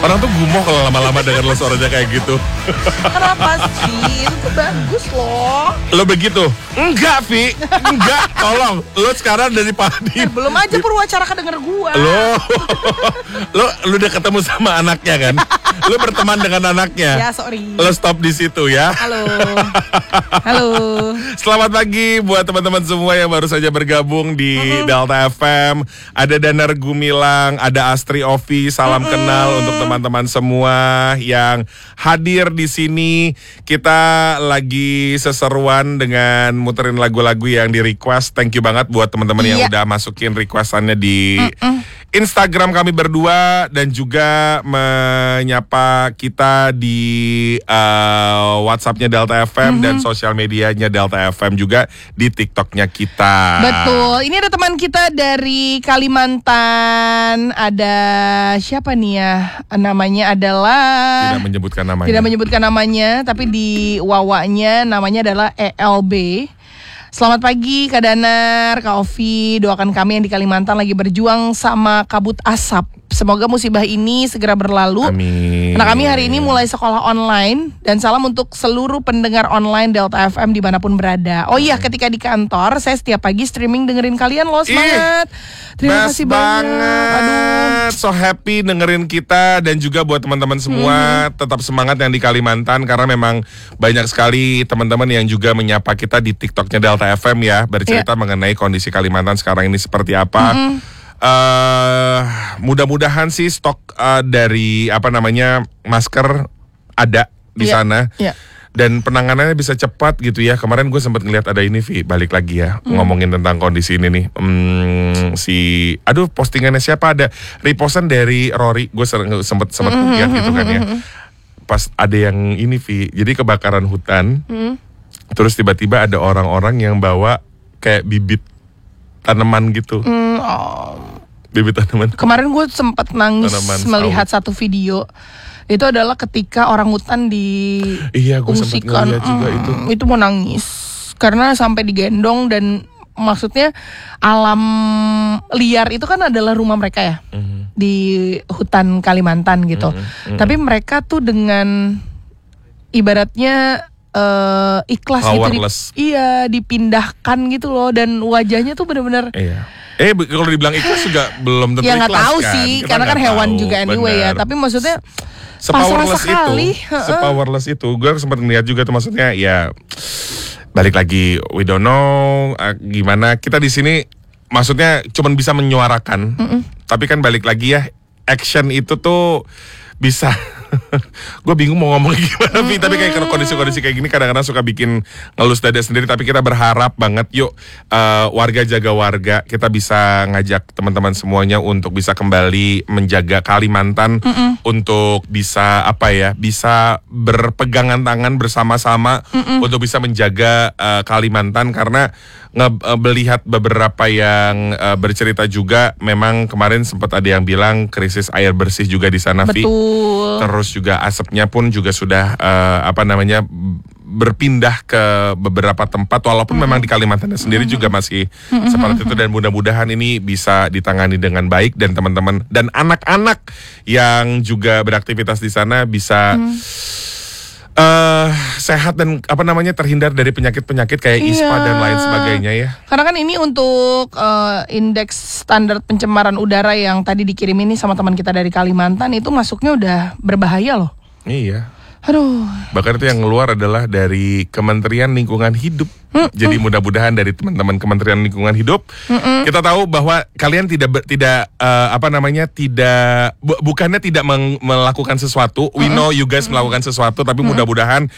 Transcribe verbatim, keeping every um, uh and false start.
Orang tuh gumoh kalau lama-lama denger lo suaranya kayak gitu. Kenapa sih? Itu bagus loh. Lo begitu? Enggak, Vi. Enggak, tolong. Lo sekarang dari Padi. Eh, belum aja Purwacaraka denger gua. Lo, lo, lo udah ketemu sama anaknya kan? Lo berteman dengan anaknya. Ya, sorry. Lo stop di situ ya. Halo. Halo. Selamat pagi buat teman-teman semua yang baru saja bergabung di uh-huh. Delta F M. Ada Danar Gumilang, ada Astri Ovi. Salam uh-uh. kenal untuk teman-teman semua yang hadir di sini. Kita lagi seseruan dengan muterin lagu-lagu yang di request. Thank you banget buat teman-teman yeah. yang udah masukin requestannya di uh-uh. Instagram kami berdua, dan juga menyapa kita di uh, WhatsAppnya Delta F M mm-hmm. dan sosial medianya Delta F M, juga di TikToknya kita. Betul. Ini ada teman kita dari Kalimantan. Ada siapa nih ya? Namanya adalah Tidak menyebutkan namanya. Tidak menyebutkan namanya, tapi di wawanya namanya adalah E L B. Selamat pagi Kak Danar, Kak Ovi. Doakan kami yang di Kalimantan lagi berjuang sama kabut asap. Semoga musibah ini segera berlalu. Amin. Nah, kami hari ini mulai sekolah online. Dan salam untuk seluruh pendengar online Delta F M dimanapun berada. Oh iya, ketika di kantor saya setiap pagi streaming dengerin kalian loh. Semangat. Ih, Terima kasih banget. Aduh, so happy dengerin kita. Dan juga buat teman-teman semua hmm. tetap semangat yang di Kalimantan, karena memang banyak sekali teman-teman yang juga menyapa kita di TikToknya Delta F M ya, bercerita yeah. mengenai kondisi Kalimantan sekarang ini seperti apa. Hmm. Uh, mudah-mudahan sih stok uh, dari apa namanya masker ada di yeah, sana yeah. dan penanganannya bisa cepat gitu ya. Kemarin gue sempat ngeliat ada ini, Vi, balik lagi ya mm. ngomongin tentang kondisi ini nih. Hmm, si, aduh postingannya siapa, ada repostan dari Rory, gue sempat sempat mm-hmm. lihat gitu kan ya. Pas ada yang ini, Vi, jadi kebakaran hutan, mm. terus tiba-tiba ada orang-orang yang bawa kayak bibit tanaman gitu. Mm, oh. Bibit tanaman. Kemarin gue sempat nangis tanaman melihat sawit. Satu video. Itu adalah ketika orang hutan di Iya, gue sempat ngeliat juga mm, itu. Itu mau nangis karena sampai digendong, dan maksudnya alam liar itu kan adalah rumah mereka ya. Mm-hmm. Di hutan Kalimantan gitu. Mm-hmm. Tapi mereka tuh dengan ibaratnya uh, ikhlas Powerless. gitu. Di, iya, dipindahkan gitu loh, dan wajahnya tuh benar-benar iya. Eh kalau dibilang ikhlas juga belum tentu ya, ikhlas kan. Ya nggak tahu sih, kita karena kan hewan tahu, juga anyway bener. Ya. Tapi maksudnya sepowerless itu, sepowerless itu, gue sempat ngeliat juga tuh, maksudnya ya balik lagi, we don't know uh, gimana kita di sini, maksudnya cuman bisa menyuarakan, mm-mm. tapi kan balik lagi ya, action itu tuh bisa. Gue bingung mau ngomong gimana, mm-hmm. tapi kayak kondisi-kondisi kayak gini kadang-kadang suka bikin ngelus dada sendiri. Tapi kita berharap banget, yuk uh, warga jaga warga, kita bisa ngajak teman-teman semuanya untuk bisa kembali menjaga Kalimantan, mm-hmm. untuk bisa apa ya, bisa berpegangan tangan bersama-sama, mm-hmm. untuk bisa menjaga uh, Kalimantan. Karena melihat beberapa yang uh, bercerita juga, memang kemarin sempat ada yang bilang krisis air bersih juga di sana, Vi. Betul. Terus juga asapnya pun juga sudah uh, apa namanya berpindah ke beberapa tempat, walaupun mm-hmm. memang di Kalimantan sendiri mm-hmm. juga masih mm-hmm. seperti itu. Dan mudah-mudahan ini bisa ditangani dengan baik, dan teman-teman dan anak-anak yang juga beraktivitas di sana bisa mm. Uh, sehat dan apa namanya terhindar dari penyakit-penyakit kayak iya. ispa dan lain sebagainya ya. Karena kan ini untuk uh, indeks standar pencemaran udara yang tadi dikirim ini sama teman kita dari Kalimantan, itu masuknya udah berbahaya loh. Iya. Aduh. Bahkan itu yang keluar adalah dari Kementerian Lingkungan Hidup. Mm-mm. Jadi mudah-mudahan dari teman-teman Kementerian Lingkungan Hidup, Mm-mm. kita tahu bahwa kalian tidak tidak uh, apa namanya tidak bu, bukannya tidak meng, melakukan sesuatu. We know you guys melakukan sesuatu, tapi mudah-mudahan